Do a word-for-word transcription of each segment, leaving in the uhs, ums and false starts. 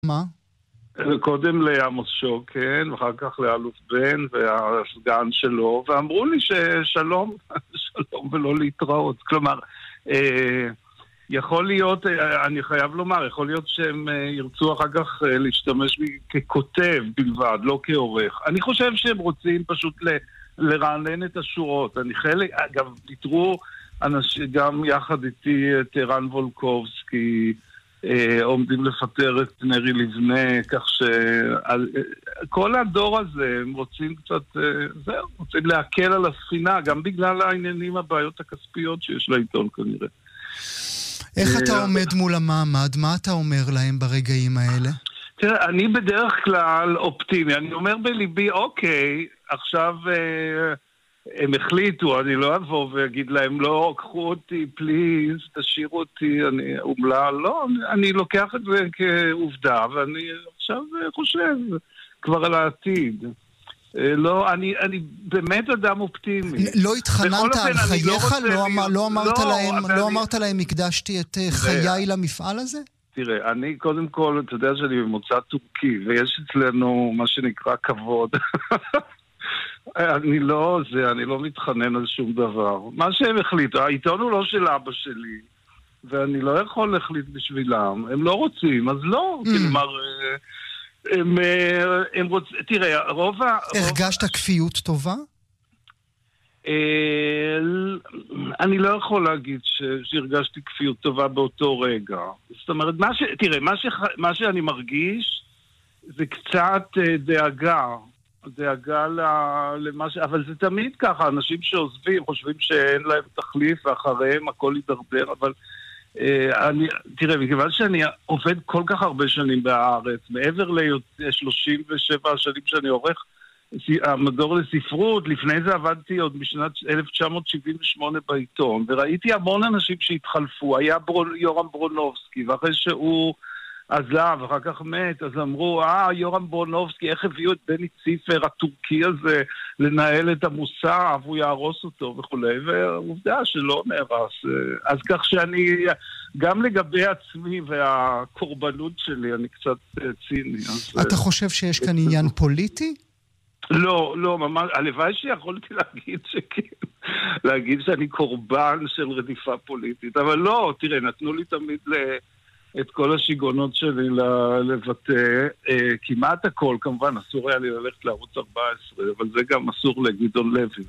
מה? קודם לעמוס שוקן, ואחר כך לאלוף בן והסגן שלו, ואמרו לי ששלום, שלום ולא להתראות. כלומר, אה, יכול להיות, אני חייב לומר, יכול להיות שהם ירצו אחר כך להשתמש בי ככותב בלבד, לא כעורך. אני חושב שהם רוצים פשוט ל, לרענן את השורות. אני חלק, אגב, פיתרו אנשים, גם יחד איתי את ערן וולקובסקי, אה, עומדים לפטר את נרי לבנה, כך שכל הדור הזה הם רוצים קצת, אה, זהו, רוצים להקל על הספינה, גם בגלל העניינים, הבעיות הכספיות שיש לעיתון כנראה. איך אתה עומד מול המעמד? מה אתה אומר להם ברגעים האלה? תראה, אני בדרך כלל אופטימי. אני אומר בליבי, אוקיי, עכשיו אה, הם החליטו, אני לא אבוא ואגיד להם, לא, קחו אותי, פליז, תשאירו אותי, אני אומלל. לא, אני לוקח את זה כעובדה, ואני עכשיו חושב כבר על העתיד. לא, אני, אני באמת אדם אופטימי. לא התחננת על חייך? לא אמרת להם, לא אמרת להם, הקדשתי את חיי למפעל הזה? תראה, אני קודם כל, אתה יודע שאני ממוצא טורקי, ויש אצלנו מה שנקרא כבוד. אני לא, זה, אני לא מתחנן על שום דבר. מה שהם החליטו, העיתון הוא לא של אבא שלי, ואני לא יכול להחליט בשבילם. הם לא רוצים, אז לא. כלומר, הם, הם רוצים, תראה, רוב ה... הרגשת כפיות טובה? אני לא יכול להגיד שהרגשתי כפיות טובה באותו רגע. זאת אומרת, מה ש... תראה, מה, ש... מה שאני מרגיש זה קצת דאגה. דאגה למה ש... אבל זה תמיד ככה, אנשים שעוזבים חושבים שאין להם תחליף ואחריהם הכל יידרדר, אבל אני, תראה, מכיוון שאני עובד כל כך הרבה שנים בארץ, מעבר ל-שלושים ושבע שנים שאני עורך המדור לספרות, לפני זה עבדתי עוד בשנת אלף תשע מאות שבעים ושמונה בעיתון, וראיתי המון אנשים שהתחלפו. היה ברול, יורם ברונובסקי, ואחרי שהוא עזב, אחר כך מת, אז אמרו, אה, יורם ברונובסקי, איך הביאו את בני ציפר הטורקי הזה לנהל את המוסף, הוא יהרוס אותו וכו', ועובדה שלא נהרס. אז כך שאני, גם לגבי עצמי והקורבנות שלי, אני קצת ציני. אז, אתה חושב שיש כאן עניין פוליטי? לא, לא, ממש, הלוואי שיכולתי להגיד שכן, להגיד שאני קורבן של רדיפה פוליטית, אבל לא, תראה, נתנו לי תמיד ל... את כל השיגונות שלי לבטא, אה, כמעט הכל, כמובן, אסור היה לי ללכת לערוץ ארבע עשרה, אבל זה גם אסור לגדעון לוי.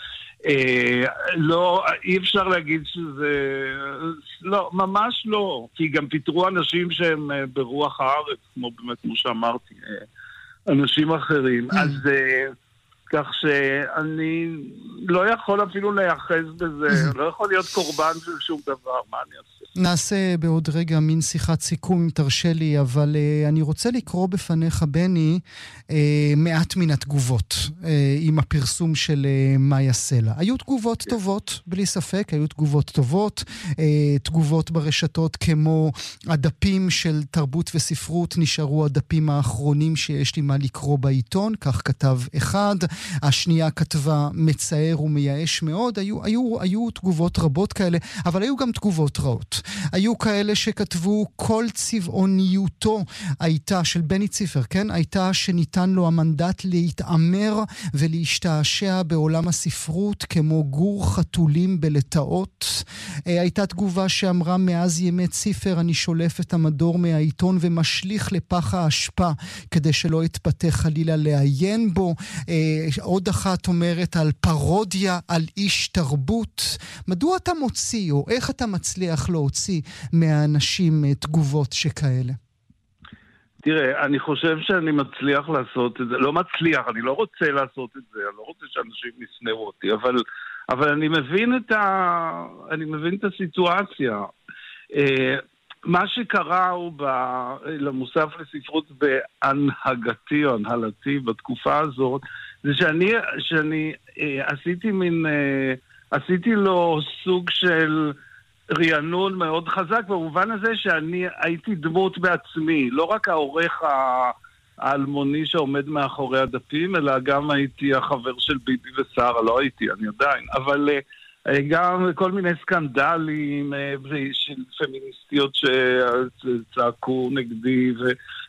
אה, לא, אי אפשר להגיד שזה... לא, ממש לא, כי גם פיתרו אנשים שהם אה, ברוח הארץ, כמו באמת, כמו שאמרתי, אה, אנשים אחרים. אז אה, כך שאני לא יכול אפילו להיחז בזה, לא יכול להיות קורבן של שום דבר, מה אני אעשה? נעשה בעוד רגע מין שיחת סיכום, אם תרשה לי, אבל uh, אני רוצה לקרוא בפניך, בני, uh, מעט מן התגובות uh, עם הפרסום של uh, מאיה סלע. היו תגובות טובות, בלי ספק, היו תגובות טובות, uh, תגובות ברשתות כמו הדפים של תרבות וספרות, נשארו הדפים האחרונים שיש לי מה לקרוא בעיתון, כך כתב אחד, השנייה כתבה מצער ומייאש מאוד, היו, היו, היו תגובות רבות כאלה, אבל היו גם תגובות רעות. היו כאלה שכתבו כל צבעוניותו הייתה, של בני ציפר, כן? הייתה שניתן לו המנדט להתאמר ולהשתעשע בעולם הספרות כמו גור חתולים בלטאות. הייתה תגובה שאמרה, מאז ימי ציפר אני שולף את המדור מהעיתון ומשליך לפח האשפה כדי שלא יתפתח חלילה לעיין בו. עוד אחת אומרת על פרודיה, על איש תרבות. מדוע אתה מוציא, או איך אתה מצליח להוציא מהאנשים תגובות שכאלה? תראה, אני חושב שאני מצליח לעשות את זה, לא מצליח, אני לא רוצה לעשות את זה, אני לא רוצה שאנשים ישנאו אותי, אבל, אבל אני מבין את ה... אני מבין את הסיטואציה. מה שקרה הוא ב... למוסף לספרות בהנהגתי או הנהלתי בתקופה הזאת, זה שאני, שאני עשיתי מין, עשיתי לו סוג של רענון מאוד חזק, במובן הזה שאני הייתי דמות בעצמי, לא רק העורך האלמוני שעומד מאחורי הדפים, אלא גם הייתי החבר של ביבי ושרה, לא הייתי, אני עדיין, אבל גם כל מיני סקנדלים של פמיניסטיות שצעקו נגדי,